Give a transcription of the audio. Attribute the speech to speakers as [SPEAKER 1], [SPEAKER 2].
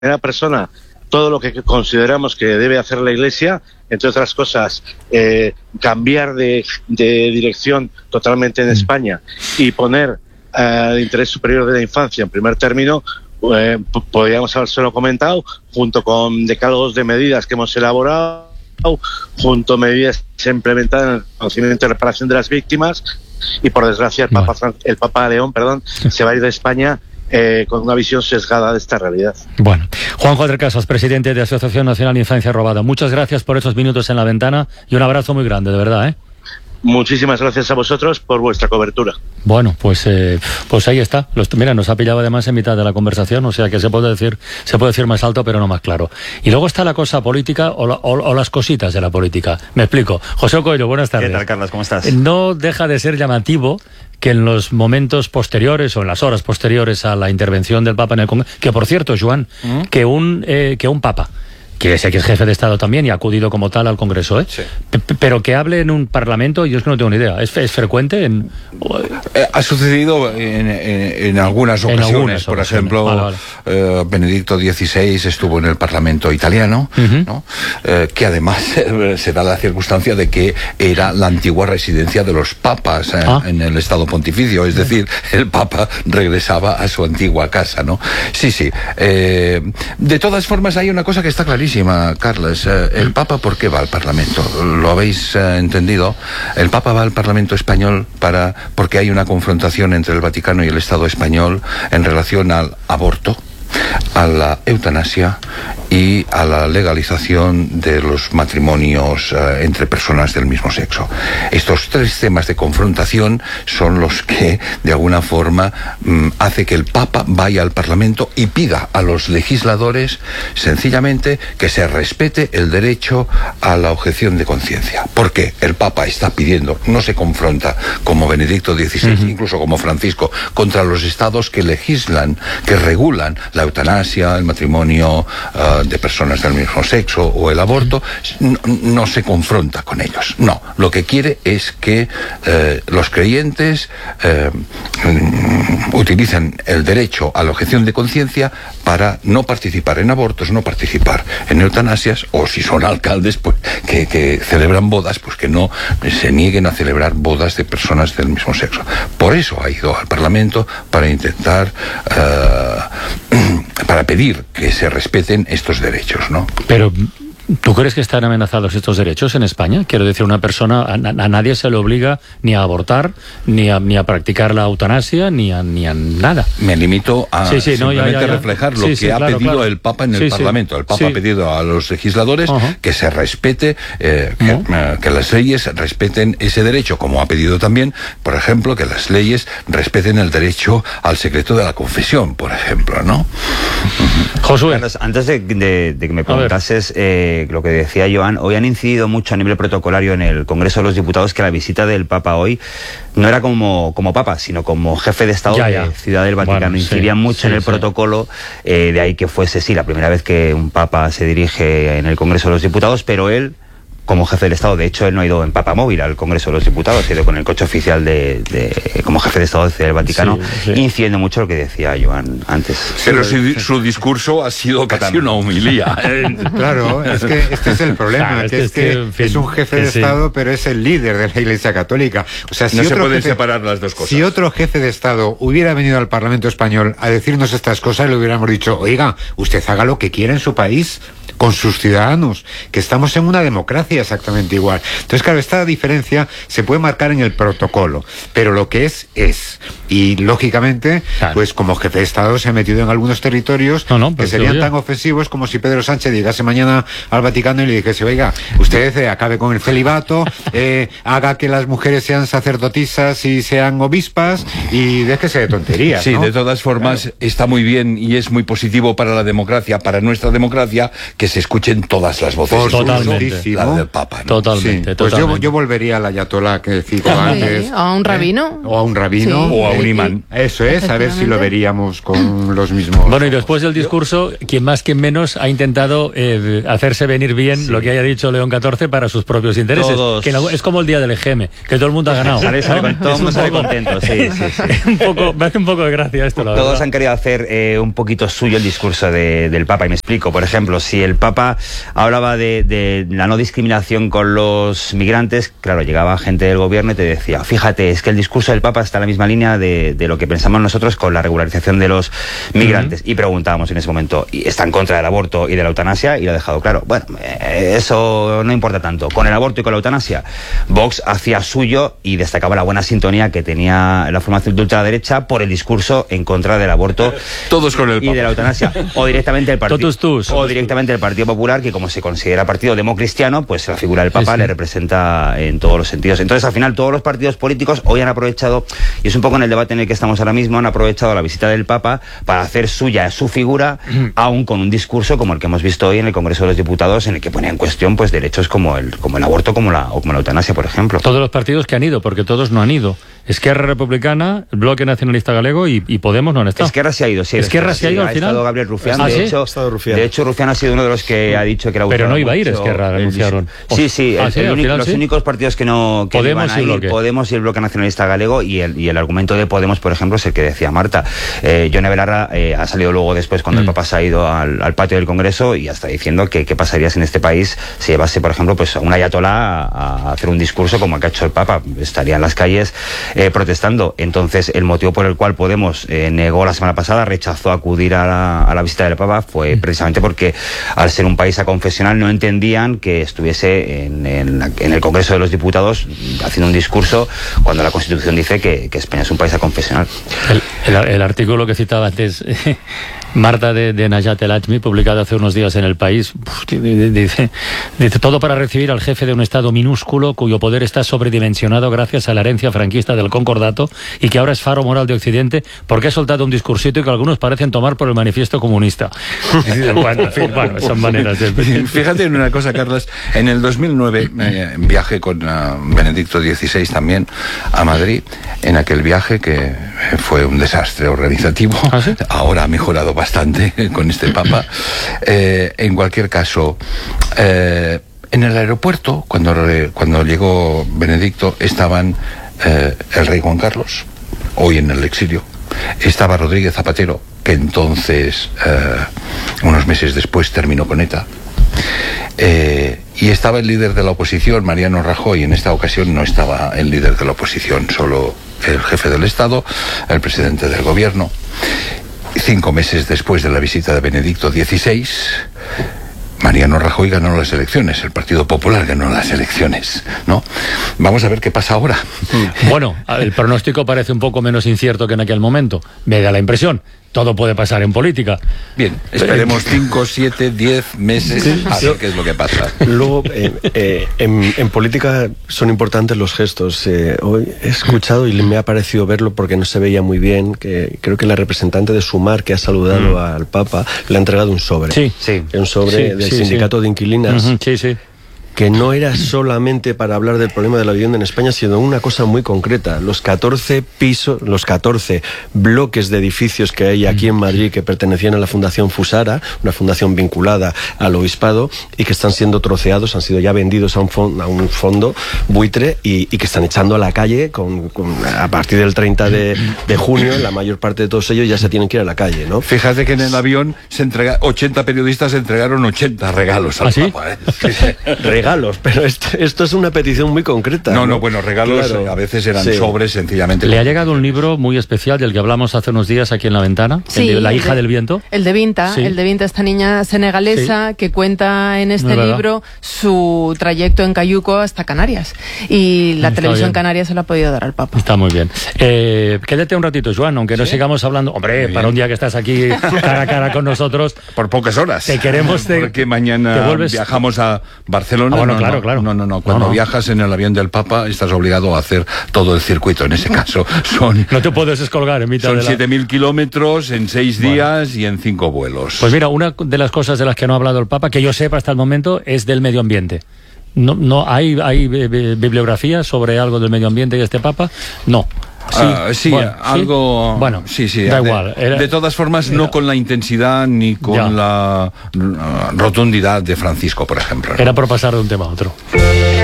[SPEAKER 1] primera persona todo lo que consideramos que debe hacer la Iglesia, entre otras cosas, cambiar de dirección totalmente en España y poner el interés superior de la infancia en primer término. Podríamos habérselo comentado, junto con decálogos de medidas que hemos elaborado, junto a medidas implementadas en el conocimiento y reparación de las víctimas, y por desgracia el Papa León se va a ir de España con una visión sesgada de esta realidad.
[SPEAKER 2] Bueno, Juanjo del Casas, presidente de Asociación Nacional Infancia Robada, muchas gracias por esos minutos en la ventana y un abrazo muy grande, de verdad, ¿eh?
[SPEAKER 1] Muchísimas gracias a vosotros por vuestra cobertura.
[SPEAKER 2] Bueno, pues ahí está. Mira, nos ha pillado además en mitad de la conversación, o sea que se puede decir más alto, pero no más claro. Y luego está la cosa política o las cositas de la política. Me explico. José Coello, buenas tardes.
[SPEAKER 3] ¿Qué tal, Carlos? ¿Cómo estás?
[SPEAKER 2] No deja de ser llamativo que en los momentos posteriores o en las horas posteriores a la intervención del Papa en el Congreso, que por cierto, Joan, que un Papa, que sé que es jefe de Estado también y ha acudido como tal al Congreso,
[SPEAKER 3] sí.
[SPEAKER 2] Pero que hable en un Parlamento, yo es que no tengo ni idea. ¿Es frecuente?
[SPEAKER 4] Ha sucedido en algunas ocasiones. Por ejemplo, vale. Benedicto XVI estuvo en el Parlamento italiano, ¿no? Que además se da la circunstancia de que era la antigua residencia de los papas en el Estado Pontificio, es decir, el Papa regresaba a su antigua casa, ¿no? Sí. De todas formas, hay una cosa que está clarísima, Carlos. El Papa, ¿por qué va al Parlamento? ¿Lo habéis entendido? El Papa va al Parlamento español porque hay una confrontación entre el Vaticano y el Estado español en relación al aborto, a la eutanasia y a la legalización de los matrimonios entre personas del mismo sexo. Estos tres temas de confrontación son los que, de alguna forma, hace que el Papa vaya al Parlamento y pida a los legisladores, sencillamente, que se respete el derecho a la objeción de conciencia. Porque el Papa está pidiendo, no se confronta como Benedicto XVI, incluso como Francisco, contra los estados que legislan, que regulan la eutanasia, el matrimonio de personas del mismo sexo o el aborto. No se confronta con ellos. No, lo que quiere es que los creyentes utilicen el derecho a la objeción de conciencia para no participar en abortos, no participar en eutanasias, o si son alcaldes pues que celebran bodas, pues que no se nieguen a celebrar bodas de personas del mismo sexo. Por eso ha ido al Parlamento, para intentar para pedir que se respeten estos derechos, ¿no?
[SPEAKER 2] Pero ¿tú crees que están amenazados estos derechos en España? Quiero decir, una persona, a nadie se le obliga ni a abortar, ni a practicar la eutanasia, ni a nada.
[SPEAKER 4] Me limito a simplemente reflejar lo que ha pedido el Papa en el Parlamento. El Papa ha pedido a los legisladores que se respete, que las leyes respeten ese derecho, como ha pedido también, por ejemplo, que las leyes respeten el derecho al secreto de la confesión, por ejemplo, ¿no?
[SPEAKER 2] Josué.
[SPEAKER 3] Antes de que me preguntases lo que decía Joan, hoy han incidido mucho a nivel protocolario en el Congreso de los Diputados que la visita del Papa hoy no era como Papa, sino como jefe de Estado de Ciudad del Vaticano. Bueno, incidían mucho en el protocolo, de ahí que fuese, la primera vez que un Papa se dirige en el Congreso de los Diputados, pero él, como jefe del Estado, de hecho él no ha ido en Papa Móvil al Congreso de los Diputados, ha ido con el coche oficial como jefe de Estado del Vaticano, incidiendo mucho lo que decía Joan antes.
[SPEAKER 4] Pero su discurso ha sido casi una homilía.
[SPEAKER 5] Claro, es que este es el problema, es un jefe de Estado, pero es el líder de la Iglesia Católica. O sea,
[SPEAKER 4] no se pueden separar las dos cosas.
[SPEAKER 5] Si otro jefe de Estado hubiera venido al Parlamento español a decirnos estas cosas, le hubiéramos dicho, oiga, usted haga lo que quiera en su país, con sus ciudadanos, que estamos en una democracia exactamente igual. Entonces, claro, esta diferencia se puede marcar en el protocolo, pero lo que es. Y, lógicamente, pues como jefe de Estado se ha metido en algunos territorios que serían tan ofensivos como si Pedro Sánchez llegase mañana al Vaticano y le dijese, oiga, usted acabe con el celibato, haga que las mujeres sean sacerdotisas y sean obispas, y déjese de tonterías,
[SPEAKER 4] Sí,
[SPEAKER 5] ¿no?
[SPEAKER 4] de todas formas, está muy bien y es muy positivo para la democracia, para nuestra democracia, que se escuchen todas las voces.
[SPEAKER 2] Totalmente.
[SPEAKER 4] del Papa, ¿no?
[SPEAKER 2] Totalmente,
[SPEAKER 5] sí. Pues
[SPEAKER 2] totalmente.
[SPEAKER 5] yo volvería al ayatolá que cito antes.
[SPEAKER 6] O a un rabino.
[SPEAKER 5] O a un rabino.
[SPEAKER 6] Sí.
[SPEAKER 4] O a un imán.
[SPEAKER 5] Eso es, a ver si lo veríamos con los mismos.
[SPEAKER 2] Bueno, y después del discurso, quien más, quien menos ha intentado hacerse venir bien lo que haya dicho León XIV para sus propios intereses.
[SPEAKER 3] Todos.
[SPEAKER 2] Que es como el día del EGM, que todo el mundo ha ganado.
[SPEAKER 3] Todo el mundo sale contento, sí.
[SPEAKER 2] Me hace un poco de gracia esto, la verdad.
[SPEAKER 3] Todos han querido hacer un poquito suyo el discurso del Papa, y me explico. Por ejemplo, si el Papa hablaba de la no discriminación con los migrantes, claro, llegaba gente del gobierno y te decía, fíjate, es que el discurso del Papa está en la misma línea de lo que pensamos nosotros con la regularización de los migrantes. Y preguntábamos en ese momento, ¿está en contra del aborto y de la eutanasia? Y lo ha dejado claro. Bueno, eso no importa tanto. Con el aborto y con la eutanasia, Vox hacía suyo y destacaba la buena sintonía que tenía la formación de ultraderecha por el discurso en contra del aborto.
[SPEAKER 4] Todos con el Papa.
[SPEAKER 3] Y de la eutanasia. O directamente el Partido,
[SPEAKER 2] Totus.
[SPEAKER 3] directamente el Partido Popular, que como se considera partido democristiano, pues la figura del Papa le representa en todos los sentidos. Entonces, al final, todos los partidos políticos hoy han aprovechado, y es un poco en el debate en el que estamos ahora mismo, han aprovechado la visita del Papa para hacer suya su figura, aún con un discurso como el que hemos visto hoy en el Congreso de los Diputados, en el que pone en cuestión pues derechos como el aborto, como la eutanasia, por ejemplo.
[SPEAKER 2] Todos los partidos que han ido, porque todos no han ido. Esquerra Republicana, el Bloque Nacionalista Galego y Podemos no han estado.
[SPEAKER 3] Esquerra se ha ido, sí.
[SPEAKER 2] Esquerra se ha ido al final.
[SPEAKER 3] Ha estado Gabriel Rufián,
[SPEAKER 2] ¿Ah,
[SPEAKER 3] de
[SPEAKER 2] sí?
[SPEAKER 3] hecho, Rufián ha sido uno de los que ha dicho que era.
[SPEAKER 2] Pero no iba a ir Esquerra, anunciaron.
[SPEAKER 3] Sí, los únicos partidos que no
[SPEAKER 2] Podemos
[SPEAKER 3] iban a ir, Podemos y el Bloque Nacionalista Galego, y el argumento de Podemos, por ejemplo, es el que decía Marta. Yone Belarra ha salido luego después cuando el Papa se ha ido al patio del Congreso y hasta diciendo que qué pasaría si en este país se llevase, por ejemplo, pues a un ayatolá a hacer un discurso como el que ha hecho el Papa. Estaría en las calles protestando. Entonces, el motivo por el cual Podemos negó la semana pasada, rechazó acudir a la visita del Papa, fue precisamente porque al ser un país aconfesional no entendían que estuviese en el Congreso de los Diputados haciendo un discurso cuando la Constitución dice que España es un país aconfesional.
[SPEAKER 2] El artículo que citaba antes Marta de Najat El Ajmi, publicado hace unos días en El País, dice todo para recibir al jefe de un Estado minúsculo cuyo poder está sobredimensionado gracias a la herencia franquista del Concordato y que ahora es faro moral de Occidente porque ha soltado un discursito que algunos parecen tomar por el manifiesto comunista. Bueno, son maneras de...
[SPEAKER 4] Fíjate en una cosa, Carlos. En el 2009 viajé con Benedicto XVI también a Madrid, en aquel viaje que fue un desastre organizativo.
[SPEAKER 2] ¿Ah, sí?
[SPEAKER 4] Ahora ha mejorado bastante con este Papa. En cualquier caso, en el aeropuerto, cuando llegó Benedicto, estaban el rey Juan Carlos, hoy en el exilio, estaba Rodríguez Zapatero, que entonces, unos meses después, terminó con ETA. Y estaba el líder de la oposición, Mariano Rajoy. En esta ocasión no estaba el líder de la oposición, solo el jefe del Estado, el presidente del gobierno. 5 meses después de la visita de Benedicto XVI, Mariano Rajoy ganó las elecciones, el Partido Popular ganó las elecciones, ¿no? Vamos a ver qué pasa ahora.
[SPEAKER 2] Bueno, el pronóstico parece un poco menos incierto que en aquel momento, me da la impresión. Todo puede pasar en política.
[SPEAKER 4] Bien, esperemos 5, 7, 10 meses a ver qué es lo que pasa.
[SPEAKER 7] Luego, en política son importantes los gestos. Hoy he escuchado y me ha parecido verlo porque no se veía muy bien, que creo que la representante de Sumar, que ha saludado al Papa, le ha entregado un sobre.
[SPEAKER 2] Sí.
[SPEAKER 7] Un sobre del sindicato de inquilinas.
[SPEAKER 2] Sí.
[SPEAKER 7] Que no era solamente para hablar del problema de la vivienda en España, sino una cosa muy concreta. Los 14 bloques de edificios que hay aquí en Madrid que pertenecían a la Fundación Fusara, una fundación vinculada al obispado, y que están siendo troceados, han sido ya vendidos a un fondo buitre y que están echando a la calle a partir del 30 de junio, la mayor parte de todos ellos ya se tienen que ir a la calle, ¿no?
[SPEAKER 4] Fíjate que en el avión 80 periodistas entregaron 80 regalos al Papa.
[SPEAKER 7] Regalos, pero esto es una petición muy concreta.
[SPEAKER 4] No, bueno, regalos claro. A veces eran sobres sencillamente.
[SPEAKER 2] Le ha llegado un libro muy especial del que hablamos hace unos días aquí en La Ventana, La hija del viento.
[SPEAKER 6] El de Vinta, esta niña senegalesa que cuenta en este libro su trayecto en cayuco hasta Canarias. Y la televisión canaria se la ha podido dar al Papa.
[SPEAKER 2] Está muy bien. Quédate un ratito, Joan, aunque no sigamos hablando. Hombre, para un día que estás aquí cara a cara con nosotros.
[SPEAKER 4] Por pocas horas.
[SPEAKER 2] Te queremos.
[SPEAKER 4] Porque mañana viajamos a Barcelona.
[SPEAKER 2] Claro.
[SPEAKER 4] No. Cuando viajas en el avión del Papa estás obligado a hacer todo el circuito. En ese caso
[SPEAKER 2] no te puedes descolgar en mitad
[SPEAKER 4] de 7.000 kilómetros en 6 días y en 5 vuelos.
[SPEAKER 2] Pues mira, una de las cosas de las que no ha hablado el Papa, que yo sepa hasta el momento, es del medio ambiente. No hay bibliografía sobre algo del medio ambiente y este Papa. No.
[SPEAKER 4] Sí, bueno, algo.
[SPEAKER 2] Bueno,
[SPEAKER 4] sí,
[SPEAKER 2] da igual.
[SPEAKER 4] De todas formas, no con la intensidad ni con la rotundidad de Francisco, por ejemplo, ¿no?
[SPEAKER 2] Era por pasar de un tema a otro.